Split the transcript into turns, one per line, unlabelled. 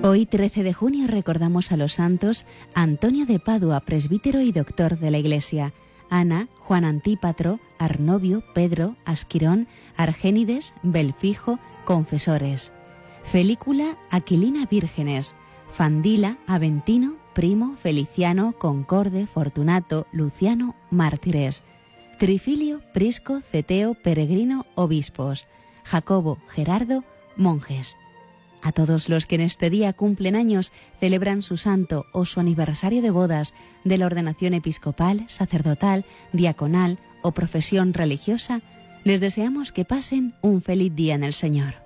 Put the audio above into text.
Hoy, 13 de junio, recordamos a los santos Antonio de Padua, presbítero y doctor de la Iglesia, Ana, Juan Antípatro, Arnovio, Pedro, Asquirón, Argénides, Belfijo, confesores, Felícula, Aquilina, vírgenes, Fandila, Aventino, Primo, Feliciano, Concorde, Fortunato, Luciano, mártires, Trifilio, Prisco, Ceteo, Peregrino, obispos, Jacobo, Gerardo, monjes. A todos los que en este día cumplen años, celebran su santo o su aniversario de bodas, de la ordenación episcopal, sacerdotal, diaconal o profesión religiosa, les deseamos que pasen un feliz día en el Señor.